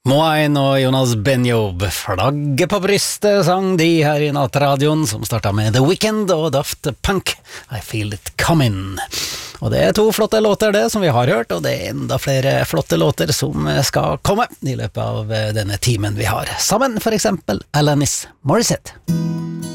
Moain og Jonas Benjob, flagget på brystet, sang de her i nattradioen, som startet med The Weeknd og Daft Punk, I Feel It Coming. Og det er 2 flotte låter det som vi har hørt, og det er enda flere flotte låter som skal komme i løpet av denne timen vi har. Sammen for eksempel Alanis Morissette.